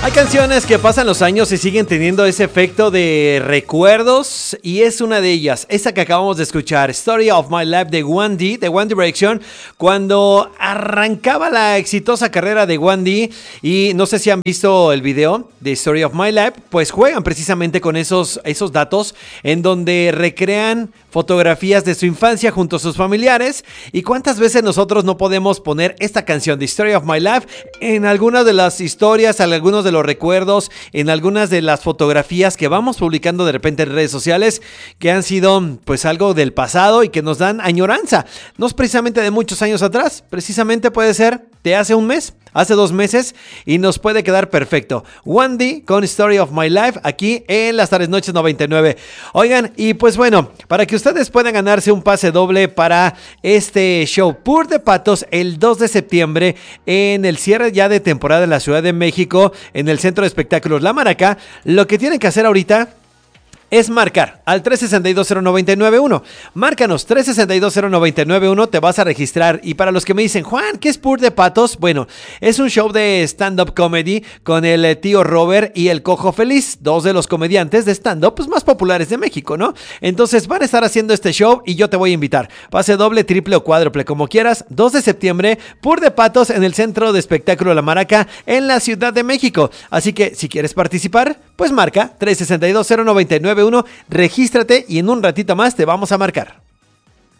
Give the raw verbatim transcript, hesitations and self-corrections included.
Hay canciones que pasan los años y siguen teniendo ese efecto de recuerdos, y es una de ellas, esa que acabamos de escuchar, Story of My Life de One D, de One Direction, cuando arrancaba la exitosa carrera de One D. Y no sé si han visto el video de Story of My Life, pues juegan precisamente con esos, esos datos en donde recrean fotografías de su infancia junto a sus familiares. Y cuántas veces nosotros no podemos poner esta canción de Story of My Life en algunas de las historias, en algunos de los recuerdos, en algunas de las fotografías que vamos publicando de repente en redes sociales, que han sido pues algo del pasado y que nos dan añoranza. No es precisamente de muchos años atrás, precisamente puede ser de hace un mes, hace dos meses, y nos puede quedar perfecto. One D con Story of My Life aquí en Las Tardes Noches noventa y nueve. Oigan, y pues bueno, para que ustedes puedan ganarse un pase doble para este show Pur de Patos el dos de septiembre en el cierre ya de temporada en la Ciudad de México, en el Centro de Espectáculos La Maraca, lo que tienen que hacer ahorita es marcar al tres seis dos cero nueve nueve uno. Márcanos tres seis dos cero nueve nueve uno, te vas a registrar. Y para los que me dicen, Juan, ¿qué es Pur de Patos? Bueno, es un show de stand-up comedy con el tío Robert y el Cojo Feliz, dos de los comediantes de stand-up pues, más populares de México, ¿no? Entonces van a estar haciendo este show y yo te voy a invitar. Pase doble, triple o cuádruple, como quieras. dos de septiembre, Pur de Patos en el Centro de Espectáculo La Maraca en la Ciudad de México. Así que si quieres participar, pues marca tres seis dos cero nueve nueve uno, regístrate y en un ratito más te vamos a marcar.